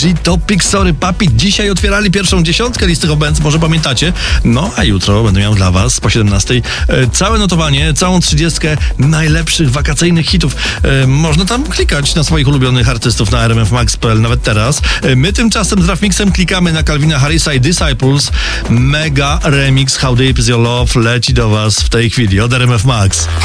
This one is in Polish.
G, Topic, Sorry Papi. Dzisiaj otwierali pierwszą dziesiątkę listy obecnych, może pamiętacie. No, a jutro będę miał dla was po 17 całe notowanie, całą 30 najlepszych wakacyjnych hitów. Można tam klikać na swoich ulubionych artystów na rmfmax.pl nawet teraz. My tymczasem z Rafmixem klikamy na Calvina Harrisa i Disciples. Mega remix How Deep Is Your Love leci do was w tej chwili od RMF Max.